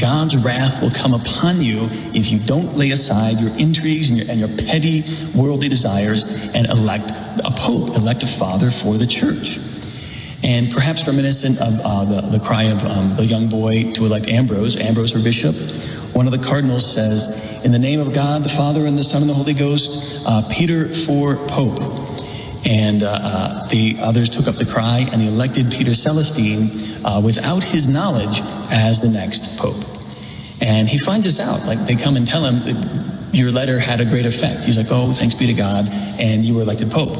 God's wrath will come upon you if you don't lay aside your intrigues and your petty worldly desires and elect a pope, elect a father for the church. And perhaps reminiscent of the cry of the young boy to elect Ambrose for bishop, one of the cardinals says, "In the name of God, the Father, and the Son, and the Holy Ghost, Peter for Pope." And the others took up the cry, and they elected Peter Celestine without his knowledge as the next Pope. And he finds this out. Like, they come and tell him, "Your letter had a great effect." He's like, "Oh, thanks be to God, and you were elected Pope."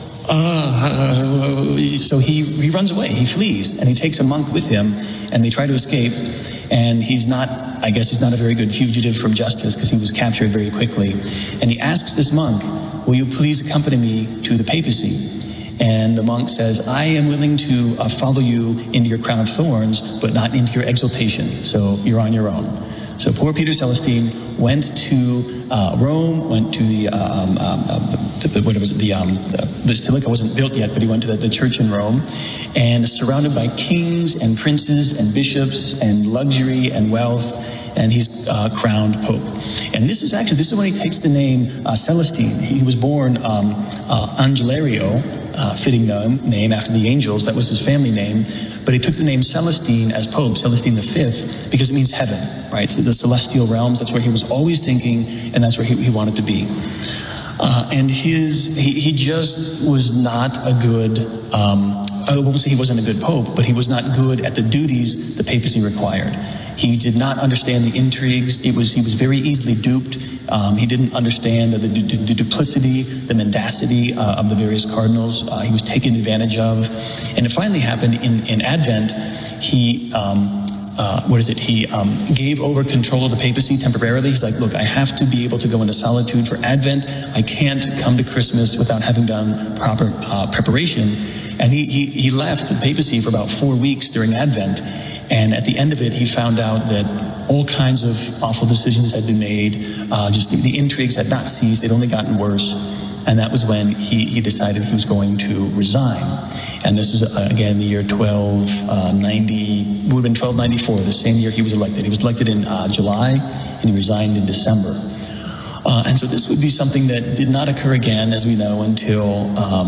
So he runs away, he flees, and he takes a monk with him, and they try to escape. And he's not a very good fugitive from justice, because he was captured very quickly. And he asks this monk, "Will you please accompany me to the papacy?" And the monk says, "I am willing to follow you into your crown of thorns, but not into your exaltation. So you're on your own." So poor Peter Celestine went to Rome, went to the Basilica wasn't built yet, but he went to the church in Rome, and surrounded by kings and princes and bishops and luxury and wealth, and he's crowned Pope. And this is when he takes the name Celestine. He was born Angelario, fitting name after the angels. That was his family name. But he took the name Celestine as Pope, Celestine V, because it means heaven, right? So the celestial realms, that's where he was always thinking, and that's where he wanted to be. And he just was not a good, I won't say he wasn't a good Pope, but he was not good at the duties the papacy required. He did not understand the intrigues. He was very easily duped. He didn't understand the duplicity, the mendacity of the various cardinals. He was taken advantage of. And it finally happened in Advent. He gave over control of the papacy temporarily. He's like, "Look, I have to be able to go into solitude for Advent. I can't come to Christmas without having done proper preparation." And he left the papacy for about 4 weeks during Advent. And at the end of it, he found out that all kinds of awful decisions had been made. Just the intrigues had not ceased. They'd only gotten worse. And that was when he decided he was going to resign. And this was, again, the year 1290, would have been 1294, the same year he was elected. He was elected in July, and he resigned in December. And so this would be something that did not occur again, as we know, until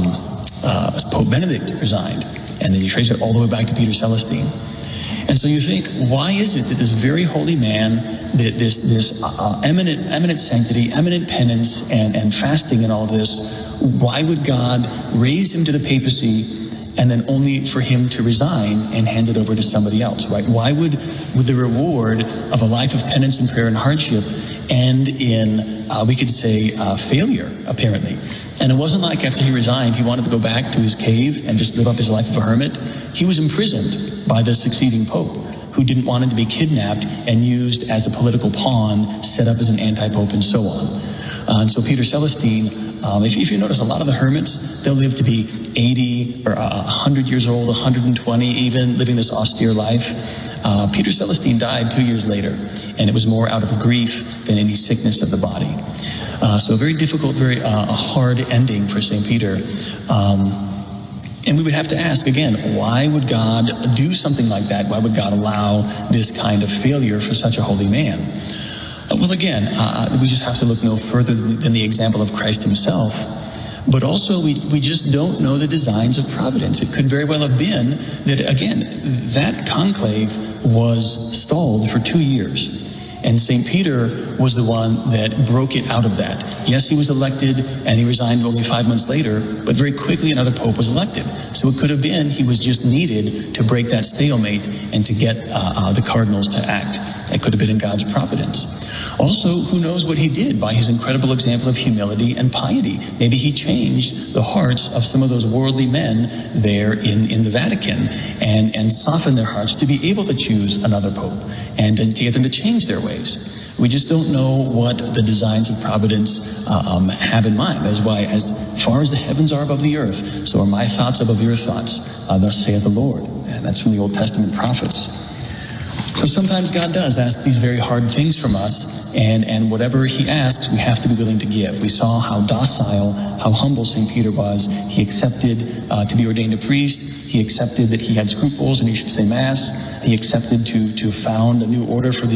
Pope Benedict resigned. And then you trace it all the way back to Peter Celestine. And so you think, why is it that this very holy man, this eminent sanctity, eminent penance, and fasting and all this, why would God raise him to the papacy and then only for him to resign and hand it over to somebody else, right? Why would the reward of a life of penance and prayer and hardship end in, we could say, failure, apparently? And it wasn't like after he resigned, he wanted to go back to his cave and just live up his life of a hermit. He was imprisoned by the succeeding pope, who didn't want him to be kidnapped and used as a political pawn, set up as an anti-pope, and so on. And so Peter Celestine, if you notice, a lot of the hermits, they'll live to be 80 or 100 years old, 120 even, living this austere life. Peter Celestine died 2 years later, and it was more out of grief than any sickness of the body. So a very difficult, very hard ending for St. Peter. And we would have to ask again, why would God do something like that? Why would God allow this kind of failure for such a holy man? Well, again, we just have to look no further than the example of Christ himself. But also, we just don't know the designs of providence. It could very well have been that, again, that conclave was stalled for 2 years. And St. Peter was the one that broke it out of that. Yes, he was elected, and he resigned only 5 months later, but very quickly another pope was elected. So it could have been he was just needed to break that stalemate and to get the cardinals to act. That could have been in God's providence. Also, who knows what he did by his incredible example of humility and piety. Maybe he changed the hearts of some of those worldly men there in the Vatican and softened their hearts to be able to choose another pope and to get them to change their ways. We just don't know what the designs of providence have in mind. That's why, as far as the heavens are above the earth, so are my thoughts above your thoughts, thus saith the Lord. And that's from the Old Testament prophets. So sometimes God does ask these very hard things from us, and whatever he asks, we have to be willing to give. We saw how docile, how humble St. Peter was. He accepted to be ordained a priest. He accepted that he had scruples and he should say Mass. He accepted to found a new order for the